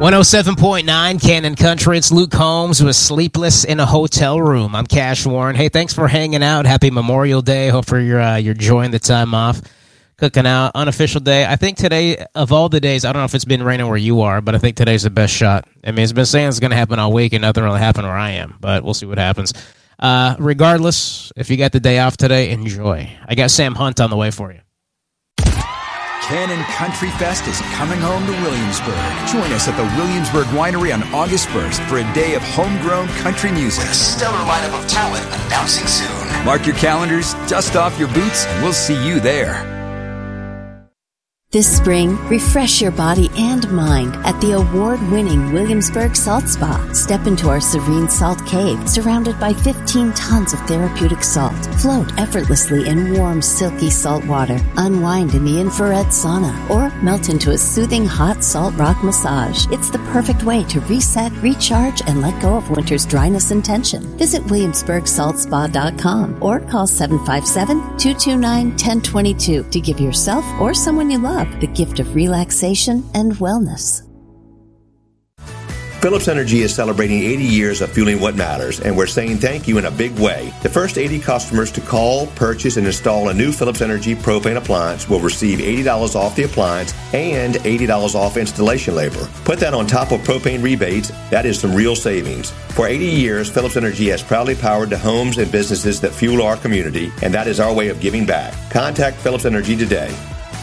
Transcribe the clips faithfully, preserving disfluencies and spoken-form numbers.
one oh seven point nine Cannon Country. It's Luke Combs with Sleepless in a Hotel Room. I'm Cash Warren. Hey, thanks for hanging out. Happy Memorial Day. Hope you're, uh, you're enjoying the time off. Cooking out. Unofficial day. I think today, of all the days, I don't know if it's been raining where you are, but I think today's the best shot. I mean, it's been saying it's going to happen all week, and nothing really happened where I am, but we'll see what happens. Uh, regardless, if you got the day off today, enjoy. I got Sam Hunt on the way for you. Cannon Country Fest is coming home to Williamsburg. Join us at the Williamsburg Winery on August first for a day of homegrown country music. With a stellar lineup of talent announcing soon. Mark your calendars, dust off your boots, and we'll see you there. This spring, refresh your body and mind at the award-winning Williamsburg Salt Spa. Step into our serene salt cave, surrounded by fifteen tons of therapeutic salt. Float effortlessly in warm, silky salt water. Unwind in the infrared sauna, or melt into a soothing hot salt rock massage. It's the perfect way to reset, recharge, and let go of winter's dryness and tension. Visit williamsburg salt spa dot com or call seven five seven, two two nine, one zero two two to give yourself or someone you love the gift of relaxation and wellness. Phillips Energy is celebrating eighty years of fueling what matters, and we're saying thank you in a big way. The first eighty customers to call, purchase, and install a new Phillips Energy propane appliance will receive eighty dollars off the appliance and eighty dollars off installation labor. Put that on top of propane rebates. That is some real savings. For eighty years, Phillips Energy has proudly powered the homes and businesses that fuel our community, and that is our way of giving back. Contact Phillips Energy today.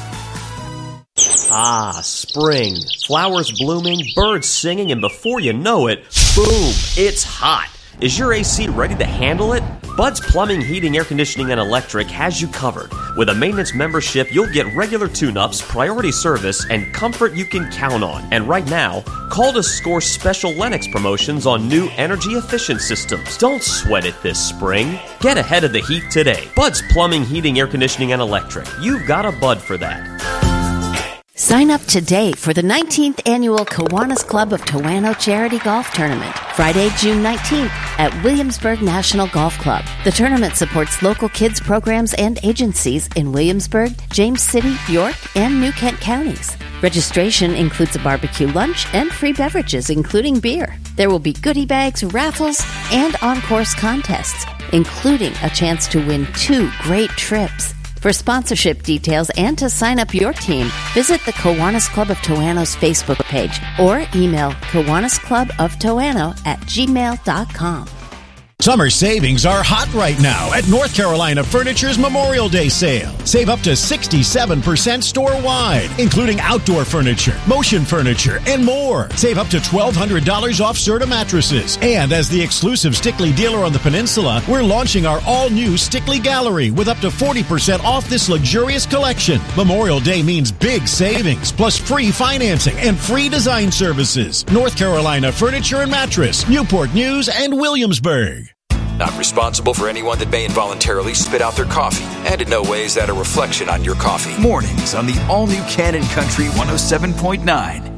Ah, spring. Flowers blooming, birds singing, and before you know it, boom, it's hot. Is your A C ready to handle it? Bud's Plumbing, Heating, Air Conditioning, and Electric has you covered. With a maintenance membership, you'll get regular tune-ups, priority service, and comfort you can count on. And right now, call to score special Lennox promotions on new energy-efficient systems. Don't sweat it this spring. Get ahead of the heat today. Bud's Plumbing, Heating, Air Conditioning, and Electric. You've got a Bud for that. Sign up today for the nineteenth Annual Kiwanis Club of Towano Charity Golf Tournament, Friday, June nineteenth at Williamsburg National Golf Club. The tournament supports local kids programs and agencies in Williamsburg, James City, York, and New Kent counties. Registration includes a barbecue lunch and free beverages, including beer. There will be goodie bags, raffles, and on-course contests, including a chance to win two great trips. For sponsorship details and to sign up your team, visit the Kiwanis Club of Towano's Facebook page or email kiwanis club of towano at gmail dot com. Summer savings are hot right now at North Carolina Furniture's Memorial Day sale. Save up to sixty-seven percent store-wide, including outdoor furniture, motion furniture, and more. Save up to twelve hundred dollars off Serta mattresses. And as the exclusive Stickley dealer on the peninsula, we're launching our all-new Stickley Gallery with up to forty percent off this luxurious collection. Memorial Day means big savings, plus free financing and free design services. North Carolina Furniture and Mattress, Newport News, and Williamsburg. Not responsible for anyone that may involuntarily spit out their coffee, and in no way is that a reflection on your coffee. Mornings on the all-new Cannon Country one oh seven point nine.